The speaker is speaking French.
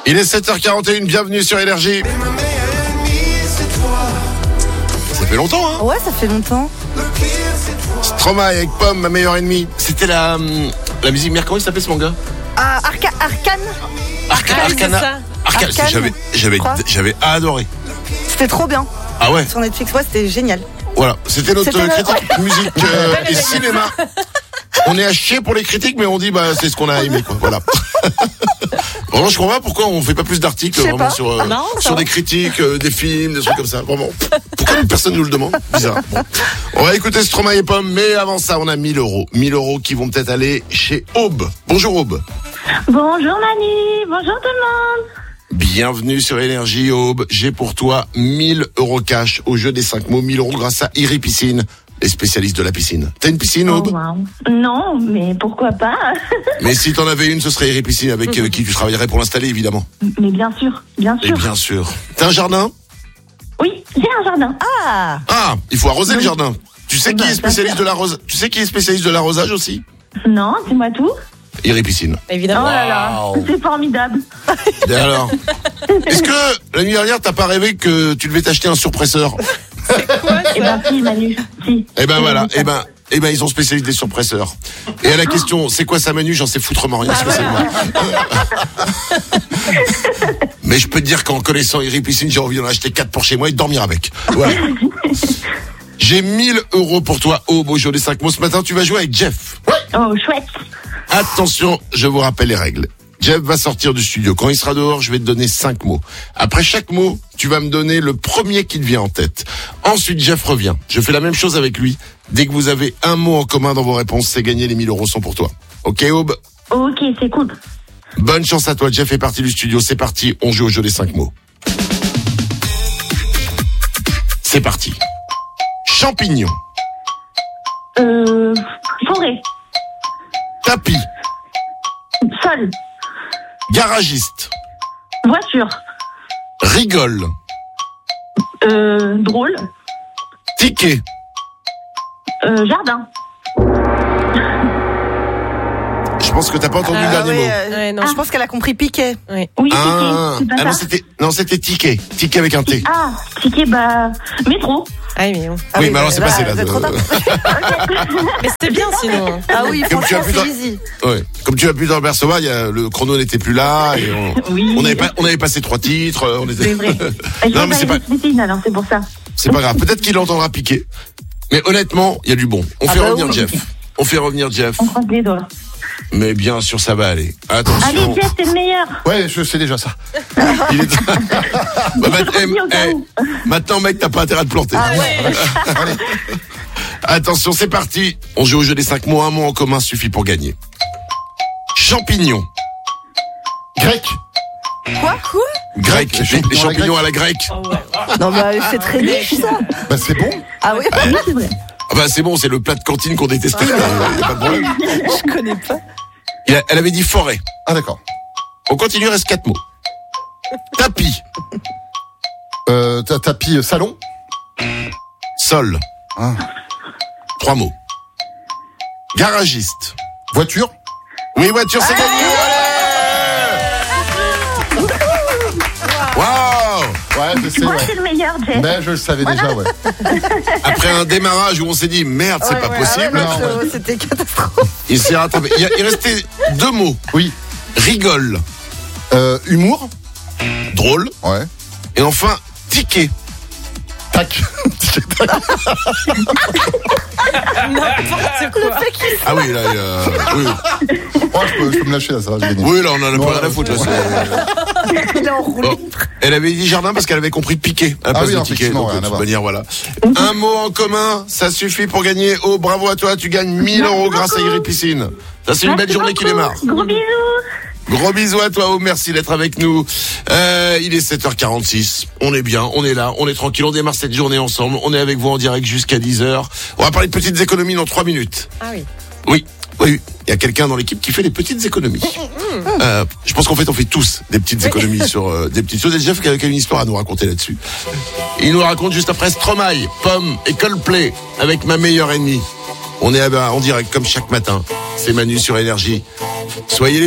Il est 7h41, bienvenue sur Énergie. Ça fait longtemps, hein? Ouais, ça fait longtemps. Stromae avec Pomme, ma meilleure ennemie. C'était la musique mère, comment il s'appelait ce manga? Arcane. Arcana. J'avais adoré. C'était trop bien. Ah ouais? Sur Netflix, ouais, c'était génial. Voilà, c'était notre C'était critique musique et cinéma. On est à chier pour les critiques, mais on dit c'est ce qu'on a aimé, quoi. Voilà. Vraiment, je comprends pas pourquoi on fait pas plus d'articles vraiment sur des critiques, des films, des trucs comme ça. Vraiment. Pourquoi personne nous le demande? Bizarre. Bon. On va écouter Stromae et Pomme, mais avant ça, on a 1000 euros. 1000 euros qui vont peut-être aller chez Aube. Bonjour Aube. Bonjour Manu, bonjour tout le monde. Bienvenue sur Énergie Aube. J'ai pour toi 1000 euros cash au jeu des 5 mots. 1000 euros grâce à Iri Piscine, les spécialistes de la piscine. T'as une piscine, Aube? Wow. Non, mais pourquoi pas? Mais si t'en avais une, ce serait Iri Piscine avec qui tu travaillerais pour l'installer, évidemment. Mais bien sûr. Et bien sûr. T'as un jardin? Oui, j'ai un jardin. Ah, il faut arroser le jardin. Tu sais qui est spécialiste de l'arrosage? Tu sais qui est spécialiste de l'arrosage aussi? Non, dis-moi tout. Iri Piscine. Évidemment. Oh là là, c'est formidable. Et alors? Est-ce que la nuit dernière, t'as pas rêvé que tu devais t'acheter un surpresseur? Eh ben si, Manu, si. Eh ben voilà, eh ben ils sont spécialistes des surpresseurs. Et à la question, c'est quoi ça, Manu? J'en sais foutrement rien, ce que c'est moi. Mais je peux te dire qu'en connaissant Iri Piscine, j'ai envie d'en acheter 4 pour chez moi et de dormir avec. Voilà. J'ai 1000 euros pour toi, Aube, au jeu des 5 mots. Ce matin, tu vas jouer avec Jeff. Oh, chouette. Attention, je vous rappelle les règles. Jeff va sortir du studio. Quand il sera dehors, je vais te donner 5 mots. Après chaque mot, tu vas me donner le premier qui te vient en tête. Ensuite, Jeff revient. Je fais la même chose avec lui. Dès que vous avez un mot en commun dans vos réponses, c'est gagné, les 1000 euros sont pour toi. Ok, Aube? Ok, c'est cool. Bonne chance à toi. Jeff est parti du studio. C'est parti. On joue au jeu des 5 mots. C'est parti. Champignon. Forêt. Tapis. Sol. Garagiste. Voiture. Rigole. Drôle. Ticket. Jardin. Je pense que t'as pas entendu le dernier mot. Non, je pense qu'elle a compris Piquet. Oui, Ah, ticket, c'est pas ça. c'était ticket. Ticket avec un T. Ah, ticket, métro. Ah oui, Oui, mais alors c'est passé là. c'est trop tard. Mais c'était bien sinon. Ah oui, Comme tu as franchement, pu c'est easy. Ouais. Comme tu as pu t'apercevoir, le chrono n'était plus là et on avait passé 3 titres. On était... C'est vrai. Non, mais c'est pas pour ça. C'est pas grave. Peut-être qu'il entendra piquer. Mais honnêtement, il y a du bon. On fait revenir Jeff. On fait revenir Jeff. On croise les doigts. Mais bien sûr, ça va aller. Attention. Allez, Jeff, t'es le meilleur. Ouais, je sais déjà ça. Il est... Maintenant, mec, t'as pas intérêt à te planter. Ah ouais. Allez. Attention, c'est parti. On joue au jeu des 5 mots. Un mot en commun suffit pour gagner. Champignon. Grec. Quoi? Grec. Les champignons à la grecque. Non, mais c'est très niche, ça. Bah c'est bon. Ah oui? Oui, c'est vrai. Ah bah c'est bon, c'est le plat de cantine qu'on détestait. Y a pas de problème. Je connais pas. Elle avait dit forêt. Ah d'accord. On continue, il reste 4 mots. Tapis. Tapis salon. Sol. Ah. 3 mots. Garagiste. Voiture. Oui, voiture, c'est gagné. Waouh. Ouais, je sais. Moi, Ouais. c'est le meilleur, Jeff. Ben je le savais déjà, ouais. Après un démarrage où on s'est dit merde, c'est pas possible. C'était catastrophe. Il s'est rattrapé. Il restait 2 mots. Oui. Rigole. Humour. Drôle. Ouais. Et enfin, ticket. Tac. N'importe quoi. Ah oui, là, oui. Oh, je peux me lâcher là, ça va, j'ai gagné. Oui, là, on en a pas rien à foutre. Là, Il est enroulé. bon. Elle avait dit jardin parce qu'elle avait compris piqué à la place de ticket. effectivement, Donc, rien de à toute voir. manière, voilà. Un mot en commun, ça suffit pour gagner. Oh, bravo à toi, tu gagnes 1000 euros grâce à Iri Piscine. Ça, c'est une belle journée qui démarre. Gros bisous. Gros bisous à toi, oh, merci d'être avec nous. Il est 7h46. On est bien, on est là, on est tranquille, on démarre cette journée ensemble. On est avec vous en direct jusqu'à 10h. On va parler de petites économies dans 3 minutes. Ah oui. Oui. Il y a quelqu'un dans l'équipe qui fait des petites économies. Je pense qu'en fait, on fait tous des petites économies sur des petites choses. Et Jeff qui a une histoire à nous raconter là-dessus. Il nous raconte juste après Stromae, Pomme et Coldplay avec ma meilleure ennemie. On est en direct comme chaque matin. C'est Manu sur Énergie. Soyez les